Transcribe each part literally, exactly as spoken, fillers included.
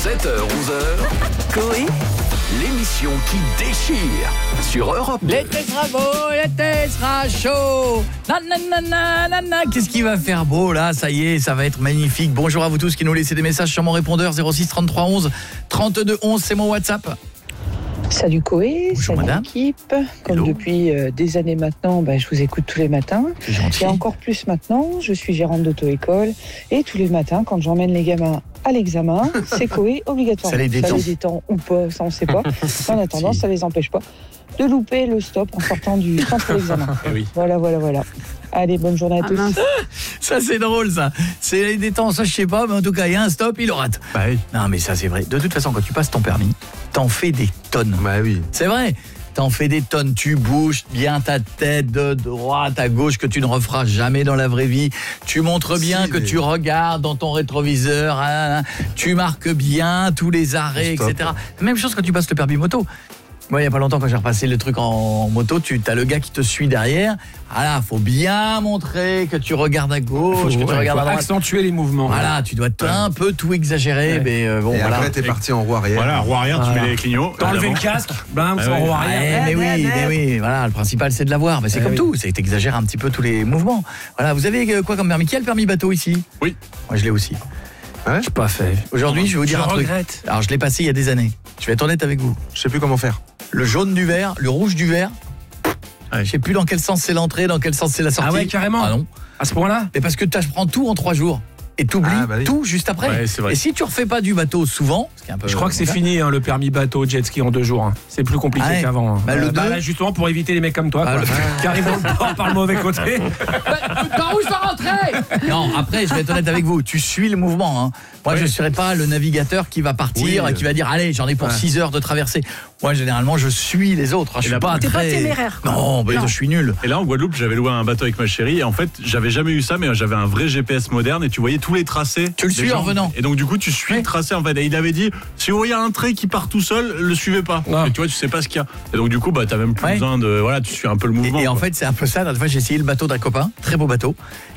sept heures onze heures, Coé, l'émission qui déchire sur Europe deux. L'été sera beau, l'été sera chaud. Nanana, nanana. Qu'est-ce qui va faire beau là? Ça y est, ça va être magnifique. Bonjour à vous tous qui nous laissez des messages sur mon répondeur zéro six trente-trois onze trente-deux onze, c'est mon WhatsApp. Salut Coé, bonjour salut madame. L'équipe. Comme Hello. depuis euh, des années maintenant, bah, je vous écoute tous les matins. C'est gentil. Et encore plus maintenant, je suis gérante d'auto-école. Et tous les matins, quand j'emmène les gamins à l'examen, c'est Coé obligatoirement. Ça les détend. Ça les détend ou pas, ça on sait pas. En attendant, Si. ça les empêche pas de louper le stop en sortant du centre d'examen. Oui. Voilà, voilà, voilà. Allez, bonne journée à tous. Ça c'est drôle ça. C'est les détends, ça je sais pas, mais en tout cas il y a un stop, il le rate. Bah oui. Non mais ça c'est vrai. De toute façon quand tu passes ton permis, t'en fais des tonnes. Bah oui. C'est vrai. T'en fais des tonnes, tu bouges bien ta tête de droite à gauche que tu ne referas jamais dans la vraie vie. Tu montres bien Si, que mais... tu regardes dans ton rétroviseur, hein, tu marques bien tous les arrêts, Stop. et cetera. Même chose quand tu passes le permis moto. Moi, il n'y a pas longtemps, quand j'ai repassé le truc en moto, tu as le gars qui te suit derrière. Voilà, faut bien montrer que tu regardes à gauche, Faut, que tu ouais, regardes à faut droite. accentuer les mouvements. Voilà, tu dois un peu tout exagérer, Ouais. mais euh, bon, Et voilà. après, t'es parti en roue arrière. Voilà, roue arrière, tu Voilà. mets les clignots. T'as enlevé le évidemment. casque, blam, Ah sans ouais. roue Ouais, arrière. mais oui, mais oui, voilà, le principal c'est de l'avoir, mais c'est Eh comme oui. tout, c'est que t'exagères un petit peu tous les mouvements. Voilà, vous avez euh, quoi comme permis? Qui a le permis bateau ici? Oui. Moi je l'ai aussi. Ah ouais Je pas fait. Aujourd'hui, je vais vous dire Je un truc. regrette. Alors je l'ai passé il y a des années. Je vais être honnête avec vous. Je sais plus comment faire. Le jaune du vert, le rouge du vert. Ouais. Je sais plus dans quel sens c'est l'entrée, dans quel sens c'est la sortie. Ah ouais, carrément. Ah non. À ce point-là. Mais parce que tu prends tout en trois jours et t'oublies Ah, bah oui. tout juste après. Ouais, c'est vrai. Et si tu refais pas du bateau souvent, ce qui est un peu Je crois que c'est voilà. fini hein, le permis bateau jet ski en deux jours. hein. C'est plus compliqué Ah ouais. qu'avant. hein. Bah, le Euh, bah, deux- là, justement pour éviter les mecs comme toi Ah, quoi, le- qui arrivent dans le port par le mauvais côté. Par où je dois rentrer? Non, après, je vais être honnête avec vous, tu suis le mouvement. Hein. Moi, je ne serai pas le navigateur qui va partir Oui. et qui va dire allez, j'en ai pour Ouais. six heures de traversée. Moi, généralement, je suis les autres. hein. Je Et suis la- pas T'es très. pas téméraire, quoi. Non, mais Non. je suis nul. Et là, en Guadeloupe, j'avais loué un bateau avec ma chérie. Et en fait, j'avais jamais eu ça, mais j'avais un vrai G P S moderne. Et tu voyais tous les tracés. Tu le des suis gens. en revenant. Et donc, du coup, tu suis Oui. le tracé. En fait, et il avait dit si vous voyez un trait qui part tout seul, le suivez pas. Ah. Et tu vois, tu sais pas ce qu'il y a. Et donc, du coup, bah, t'as même plus Ouais. besoin de. Voilà, tu suis un peu le Et, mouvement. et en quoi. fait, c'est un peu ça. La dernière fois, j'ai essayé le bateau d'un copain, très beau bateau.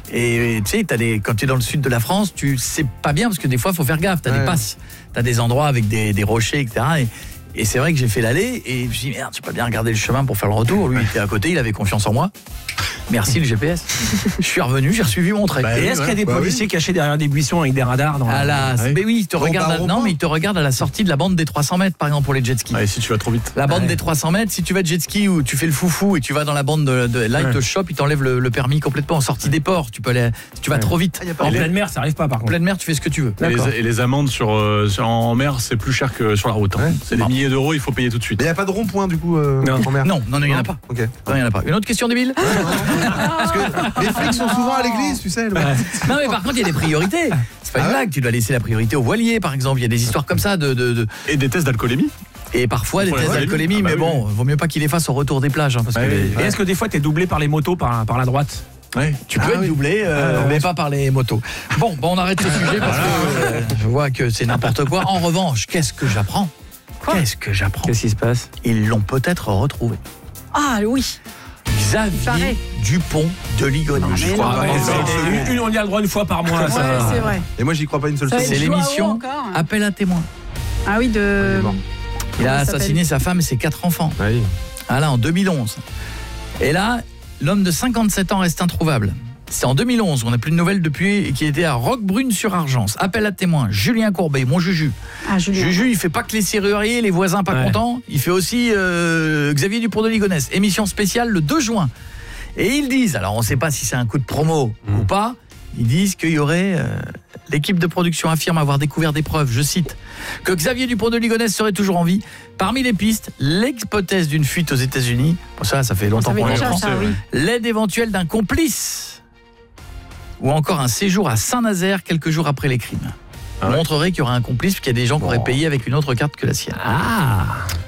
Et tu sais, t'as des, quand tu es dans le sud de la France, tu sais pas bien parce que des fois, il faut faire gaffe. Tu as Ouais. des passes, tu as des endroits avec des, des rochers, et cetera. Et, et c'est vrai que j'ai fait l'aller et je me suis dit, merde, j'ai pas bien regardé le chemin pour faire le retour. Lui, il était à côté, il avait confiance en moi. Merci le G P S. Je suis revenu, j'ai suivi mon trait. Bah, Et oui, est-ce qu'il y a des Bah policiers cachés derrière des buissons avec des radars dans Ah là, Ouais. mais oui, il te Bon, regarde. bah, à- on non, reprend. mais il te regarde à la sortie de la bande des trois cents mètres, par exemple, pour les jet skis. Ouais, si tu vas trop vite. La bande Ouais. des trois cents mètres, si tu vas de jet ski ou tu fais le foufou et tu vas dans la bande de, de là, il te chope, il t'enlève le, le permis complètement en sortie des ports. Tu peux aller, si tu vas Ouais. trop vite. En En pleine mer, ça arrive pas par en contre. pleine mer, tu fais ce que tu veux. Et D'accord. les, et les amendes sur, euh, sur- en mer, c'est plus cher que sur la route. hein. Ouais. C'est des Bon. milliers d'euros, il faut payer tout de suite. Mais il n'y a pas de rond-point du coup euh, Non. en mer. Non, non, non, il n'y en a pas. Ok. Non, il y en a pas. Une autre question débile? Parce que les flics sont souvent à l'église, tu sais. le- Non, mais par contre, il y a des priorités. C'est pas une Ah ouais blague. Tu dois laisser la priorité aux voiliers, par exemple. Il y a des histoires comme ça de, de, de- Et des tests d'alcoolémie. et parfois des Pour les tests voiliers. d'alcoolémie. Ah bah mais oui, bon, vaut mieux pas qu'il les fasse au retour des plages, hein, parce Ouais, que oui. les- Et est-ce que des fois t'es doublé par les motos par, par la droite? Ouais. tu peux Ah être oui. doublé, euh, Ah, mais ouais. pas par les motos. Bon, bon, on arrête ce sujet parce que euh, je vois que c'est n'importe quoi. En revanche, qu'est-ce que j'apprends? Qu'est-ce que j'apprends? Qu'est-ce qui se passe? Ils l'ont peut-être retrouvé. Ah oui. Xavier Pareil. Dupont de Ligonnès. Non, Je mais crois non. pas. Ouais, une seule c'est- seconde. une, une, on y a le droit une fois par mois. Ouais, ça. c'est vrai. Et moi, j'y crois pas une seule Ça va seconde. être C'est Joao l'émission encore. Appel à témoins. Ah oui, Il de. est mort. Il a Comment ça assassiné sa femme et ses quatre enfants. Oui. Ah là, en deux mille onze. Et là, l'homme de cinquante-sept ans reste introuvable. C'est en deux mille onze, on n'a plus de nouvelles depuis, qui était à Roquebrune-sur-Argence. Appel à témoins, Julien Courbet, mon Juju. Ah, Julien. Juju, il fait pas que les serruriers, les voisins pas Ouais. contents, il fait aussi euh, Xavier Dupont de Ligonnès. Émission spéciale le deux juin. Et ils disent, alors on ne sait pas si c'est un coup de promo Mmh. ou pas, ils disent qu'il y aurait... euh, l'équipe de production affirme avoir découvert des preuves, je cite, que Xavier Dupont de Ligonnès serait toujours en vie. Parmi les pistes, l'hypothèse d'une fuite aux États-Unis. Bon, ça, ça fait longtemps Ça fait qu'on déjà l'entend. ça, oui. L'aide éventuelle d'un complice. Ou encore un séjour à Saint-Nazaire quelques jours après les crimes. Ah ouais. Montrerait qu'il y aurait un complice, qu'il y a des gens qui auraient Bon. payé avec une autre carte que la sienne. Ah.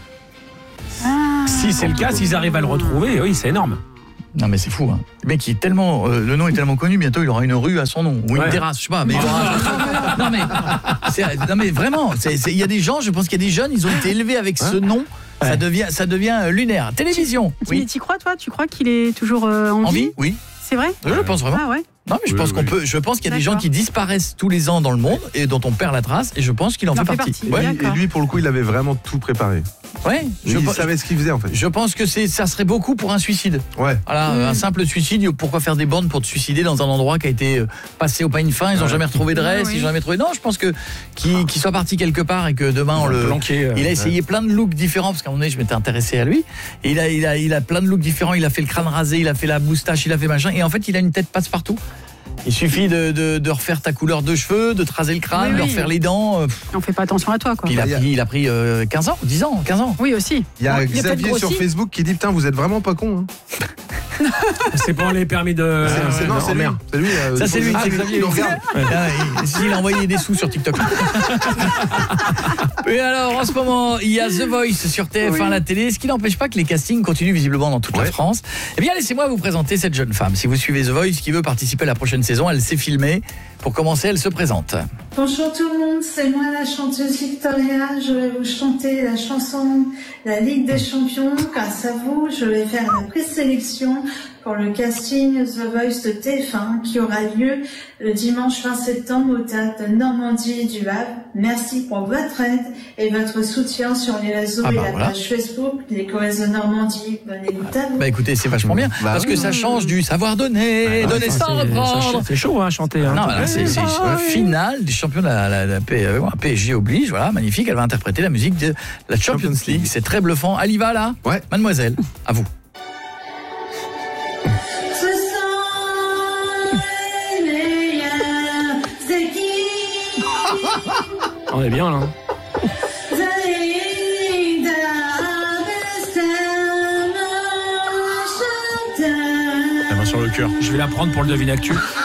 Ah. Si c'est le cas, s'ils arrivent à le retrouver, oui, c'est énorme. Non mais c'est fou hein. Le mec il est tellement euh, le nom est tellement connu, bientôt il aura une rue à son nom ou une Ouais. terrasse, je sais pas, mais il aura... Non mais c'est- non mais vraiment, c'est c'est- il y a des gens, je pense qu'il y a des jeunes, ils ont été élevés avec ce nom, ça Ouais. devient ça devient euh, lunaire. Télévision. Mais Oui. tu crois, toi? Tu crois qu'il est toujours euh, en, En vie? vie? Oui. C'est vrai? Je le pense vraiment. Ah ouais. Non, mais je Oui, pense oui. qu'on peut. Je pense qu'il y a des gens D'accord. qui disparaissent tous les ans dans le monde et dont on perd la trace. Et je pense qu'il en Il fait, en fait partie. partie. Ouais, Oui. Et D'accord. lui, pour le coup, il avait vraiment tout préparé. ouais. Je, Il pe- savait ce qu'il faisait en fait. je pense que c'est, ça serait beaucoup pour un suicide. Ouais. Voilà, Mm. un simple suicide. Pourquoi faire des bornes pour te suicider dans un endroit qui a été euh, passé au peigne fin? Ils n'ont jamais retrouvé de Ouais, reste, oui. ils n'ont jamais trouvé. Non, je pense que qu'il, qu'il soit parti quelque part et que demain on le. Planqué. euh, Il a essayé plein de looks différents parce qu'à un moment donné je m'étais intéressé à lui. Et il a, il a, il a plein de looks différents. Il a fait le crâne rasé, il a fait la moustache, il a fait machin. Et en fait, il a une tête passe-partout. Il suffit de, de, de refaire ta couleur de cheveux, de te raser le crâne, Oui, de oui. refaire les dents. euh, pff, On fait pas attention à toi, quoi. Puis il a Il y a- pris, il a pris euh, quinze ans, dix ans, quinze ans. Oui, aussi. Il y a Bon, il a peut-être Xavier sur grossi. Facebook qui dit putain, vous êtes vraiment pas con. Hein. C'est pas les permis de. C'est- c'est- non, de c'est lui. Robert. C'est lui. euh, Ça, c'est lui, Ah, c'est Xavier, il nous regarde. Ah, il, il a envoyé des sous sur TikTok. Et alors, en ce moment, il y a The Voice sur T F un, la télé, ce qui n'empêche pas que les castings continuent visiblement dans toute la Ouais. France. Eh bien, laissez-moi vous présenter cette jeune femme. Si vous suivez The Voice, qui veut participer à la prochaine saison, elle s'est filmée. Pour commencer, elle se présente. Bonjour tout le monde, c'est moi la chanteuse Victoria. Je vais vous chanter la chanson La Ligue des Champions. Grâce à vous, je vais faire la présélection pour le casting The Voice de T F un qui aura lieu le dimanche vingt septembre au théâtre de Normandie et du Havre. Merci pour votre aide et votre soutien sur les réseaux Ah bah et la voilà. page Facebook des Chorés de Normandie. Bonne écoute à vous. Bah écoutez, c'est vachement bien. Bah parce oui. que ça change du savoir donner, donner Enfin, sans c'est- reprendre. ça- C'est chaud, hein, chanter. hein. Non, voilà, c'est c'est une finale du champion de la, la, la P- euh, P S G oblige, voilà, magnifique. Elle va interpréter la musique de la Champions Champions League. League. C'est très bluffant. Elle y va là, Ouais. mademoiselle. À vous. Ce sont les meilleures équipes. On est bien là. La main sur le cœur. Je vais la prendre pour le devine actu.